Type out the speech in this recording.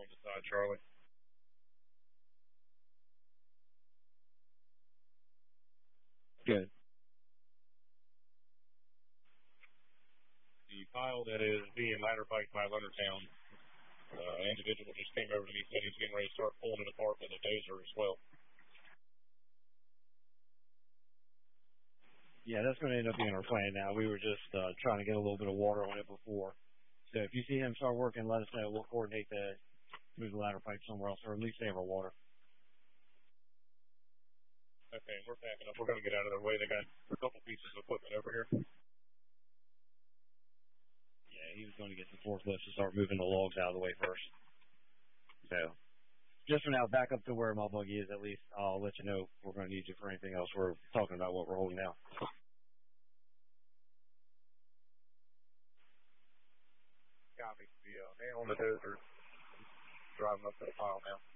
on the side, Charlie. Good. The pile that is being ladder piked by Leonardtown, individual just came over to me, said he's getting ready to start pulling it apart with a dozer as well. Yeah, that's going to end up being our plan now. We were just trying to get a little bit of water on it before. So if you see him start working, let us know. We'll coordinate to move the ladder pipe somewhere else, or at least save our water. Okay, we're backing up. We're going to get out of their way. They got a couple pieces of equipment over here. Yeah, he was going to get the forklifts to start moving the logs out of the way first. So, just for now, back up to where my buggy is at least. I'll let you know if we're going to need you for anything else. We're talking about what we're holding now. Copy. The man on the dozer driving up to the pile now.